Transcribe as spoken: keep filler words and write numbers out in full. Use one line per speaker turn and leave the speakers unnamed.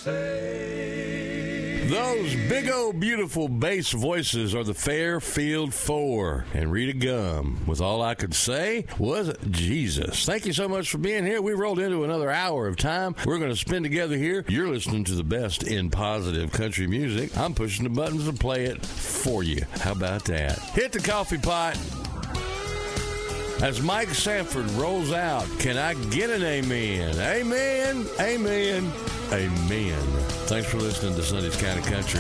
say.
Those big old beautiful bass voices are the Fairfield Four and Rita Gum with All I Could Say Was Jesus. Thank you so much for being here. We rolled into another hour of time we're going to spend together here. You're listening to the best in positive country music. I'm pushing the buttons to play it for you. How about that? Hit the coffee pot. As Mike Sanford rolls out, can I get an amen? Amen, amen, amen. Thanks for listening to Sunday's Kind of Country.